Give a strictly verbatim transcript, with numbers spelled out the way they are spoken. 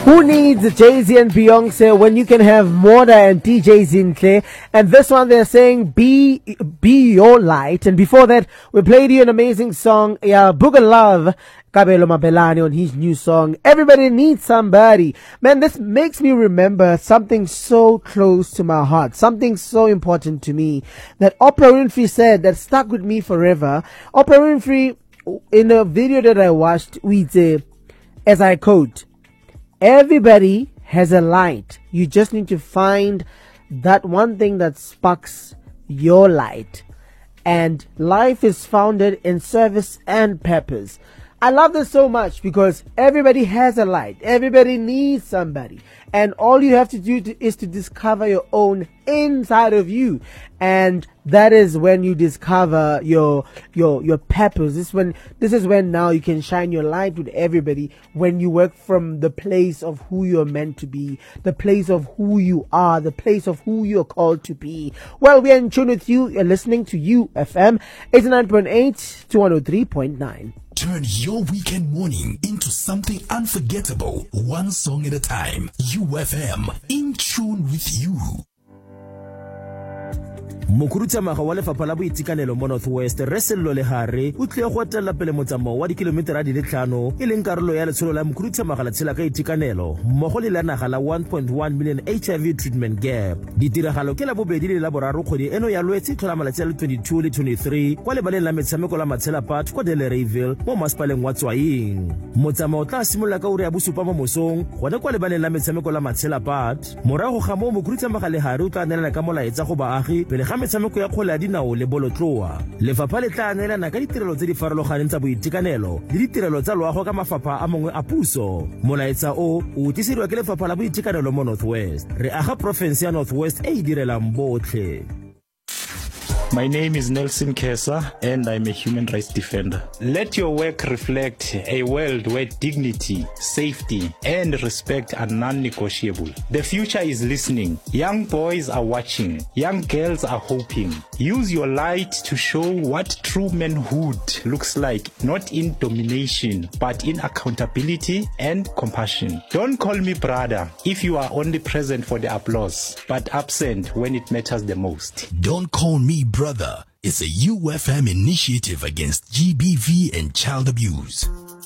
Who needs Jay-Z and Beyonce when you can have Moda and D J Zinhle? And this one they're saying, be, be your light. And before that, we played you an amazing song, yeah, Booga Love, Kabelo Mabelani on his new song, Everybody Needs Somebody. Man, this makes me remember something so close to my heart, something so important to me that Oprah Winfrey said that stuck with me forever. Oprah Winfrey, in a video that I watched, we say, as I quote, everybody has a light. You just need to find that one thing that sparks your light. And life is founded in service and purpose. I love this so much because everybody has a light. Everybody needs somebody. And all you have to do to, is to discover your own inside of you. And that is when you discover your your your purpose. This when this is when now you can shine your light with everybody, when you work from the place of who you're meant to be, the place of who you are, the place of who you're called to be. Well, we are in tune with you. You're listening to U F M eighty-nine point eight to one oh three point nine. Turn your weekend morning into something unforgettable, one song at a time. U F M, in tune with you. Mokurutsamaga wa lefapha la boitekanelo mo Northwest Resello Lehare o tlile go tella pele motsamao wa dikilometera di le tlhano e leng karolo ya letsholo la mokurutsamaga la tshela ka itekanelo mmogo le la naga la one point one million H I V treatment gap. Ditiragalo ke la bobedi le la boraro kgwedi eno ya lwetse tlhola malatsi a le twenty-two le twenty-three kwa lebaleng la metshameko la Matshela Park kwa Delereyville mo masepaleng wa Tswaing. Motsamao tla simolola ka ura ya bosupa mo mosong gone kwa lebaleng la metshameko la Matshela Park. Morago ga moo mokurutsamaga Lehare o tla neelana ka molaetsa go baagi pele ga metshameko ya kgwele ya dinao le bolotloa. Lefapha le tla neelana ka ditirelo tse di farologaneng tsa boitekanelo le ditirelo tsa loago ka mafapha a mangwe a puso. Molaetsa o o tlisediwa ke lefapha la boitekanelo mo Northwest. Re aga province ya Northwest e e direlang botlhe. My name is Nelson Kesa and I'm a human rights defender. Let your work reflect a world where dignity, safety, and respect are non-negotiable. The future is listening. Young boys are watching. Young girls are hoping. Use your light to show what true manhood looks like, not in domination, but in accountability and compassion. Don't call me brother if you are only present for the applause, but absent when it matters the most. Don't call me brother. It's a U F M initiative against G B V and child abuse.